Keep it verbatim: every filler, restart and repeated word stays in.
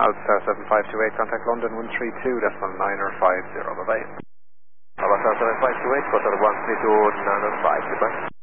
Cloud Star seven five two eight, contact London one three two, decimal nine or five zero, bye bye. Bravo Star seven five two eight, contact one three two nine five, goodbye.